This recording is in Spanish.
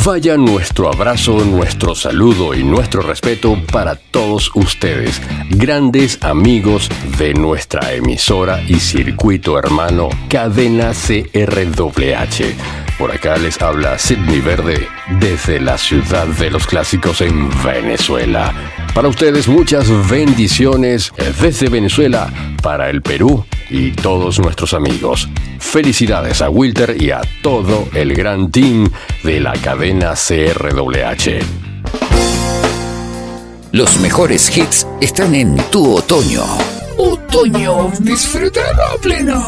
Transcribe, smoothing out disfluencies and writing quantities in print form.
Vaya nuestro abrazo, nuestro saludo y nuestro respeto para todos ustedes, grandes amigos de nuestra emisora y circuito hermano Cadena CRWH. Por acá les habla Sidney Verde desde la ciudad de los clásicos en Venezuela. Para ustedes muchas bendiciones desde Venezuela para el Perú y todos nuestros amigos. Felicidades a Wilter y a todo el gran team de la cadena CRWH. Los mejores hits están en Tu Otoño. Otoño, disfrútalo a pleno.